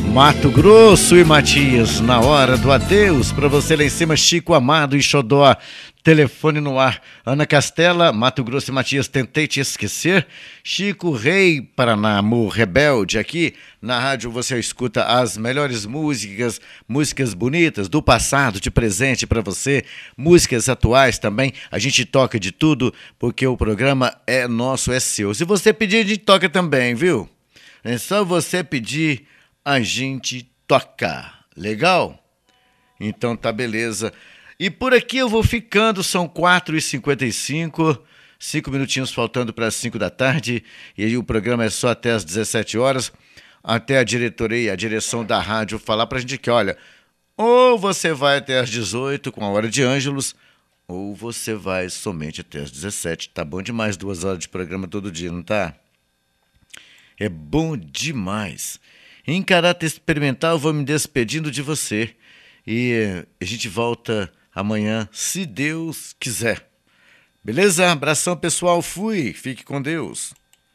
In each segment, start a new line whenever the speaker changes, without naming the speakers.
Mato Grosso e Matias, na hora do adeus, pra você lá em cima, Chico Amado e Xodó, telefone no ar, Ana Castela, Mato Grosso e Matias, tentei te esquecer, Chico Rei, Paraná, Amor Rebelde, aqui na rádio você escuta as melhores músicas, músicas bonitas do passado, de presente pra você, músicas atuais também, a gente toca de tudo, porque o programa é nosso, é seu. Se você pedir, a gente toca também, viu? É só você pedir, a gente toca. Legal? Então tá beleza. E por aqui eu vou ficando, são 4h55, 5 minutinhos faltando para as 5 da tarde, e aí o programa é só até as 17 horas, até a diretoria e a direção da rádio falar pra gente que, olha, ou você vai até as 18 com a hora de Ângelos, ou você vai somente até as 17. Tá bom demais 2 horas de programa todo dia, não tá? É bom demais. Em caráter experimental, vou me despedindo de você. E a gente volta amanhã, se Deus quiser. Beleza? Abração, pessoal. Fui. Fique com Deus.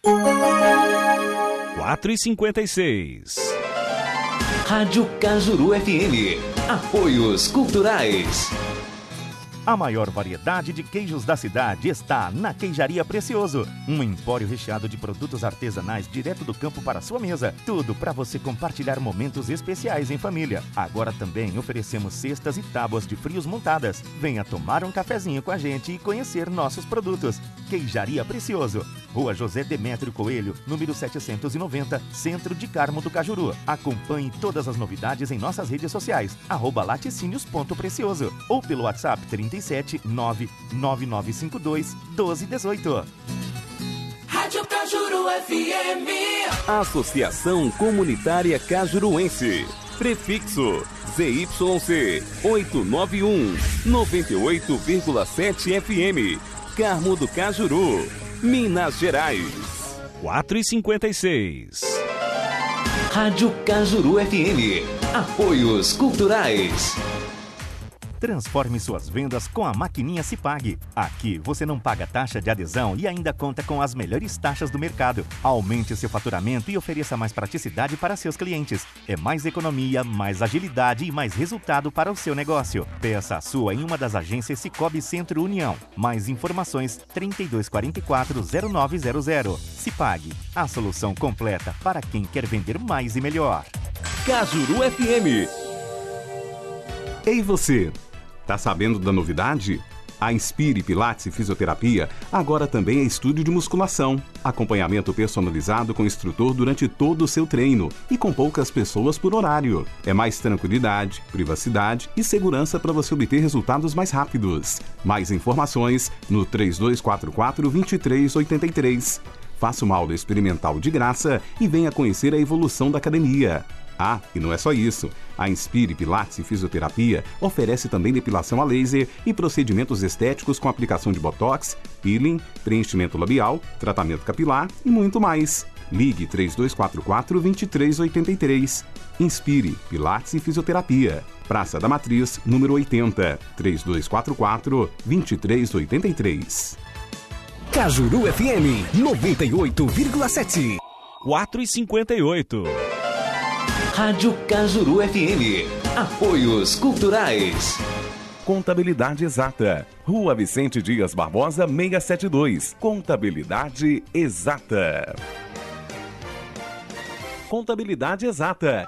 4h56.
Rádio Cajuru FM. Apoios culturais.
A maior variedade de queijos da cidade está na Queijaria Precioso. Um empório recheado de produtos artesanais direto do campo para a sua mesa. Tudo para você compartilhar momentos especiais em família. Agora também oferecemos cestas e tábuas de frios montadas. Venha tomar um cafezinho com a gente e conhecer nossos produtos. Queijaria Precioso. Rua José Demétrio Coelho, número 790, Centro de Carmo do Cajuru. Acompanhe todas as novidades em nossas redes sociais. @laticínios.precioso ou pelo WhatsApp 37 99952 1218.
Rádio Cajuru FM.
Associação Comunitária Cajuruense. Prefixo ZYC 891 98,7 FM. Carmo do Cajuru, Minas Gerais.
4h56.
Rádio Cajuru FM. Apoios culturais.
Transforme suas vendas com a maquininha Cipag. Aqui você não paga taxa de adesão e ainda conta com as melhores taxas do mercado. Aumente seu faturamento e ofereça mais praticidade para seus clientes. É mais economia, mais agilidade e mais resultado para o seu negócio. Peça a sua em uma das agências Cicobi Centro União. Mais informações 3244-0900. Cipag, a solução completa para quem quer vender mais e melhor.
Cajuru FM.
Ei você, tá sabendo da novidade? A Inspire Pilates e Fisioterapia agora também é estúdio de musculação. Acompanhamento personalizado com instrutor durante todo o seu treino e com poucas pessoas por horário. É mais tranquilidade, privacidade e segurança para você obter resultados mais rápidos. Mais informações no 3244-2383. Faça uma aula experimental de graça e venha conhecer a evolução da academia. Ah, e não é só isso. A Inspire Pilates e Fisioterapia oferece também depilação a laser e procedimentos estéticos com aplicação de botox, peeling, preenchimento labial, tratamento capilar e muito mais. Ligue 3244-2383. Inspire Pilates e Fisioterapia. Praça da Matriz, número 80, 3244-2383.
Cajuru FM 98,7.
4h58.
Rádio Cajuru FM. Apoios culturais.
Contabilidade Exata. Rua Vicente Dias Barbosa, 672. Contabilidade Exata. Contabilidade Exata.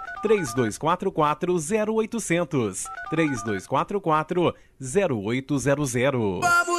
3244-0800. 3244-0800.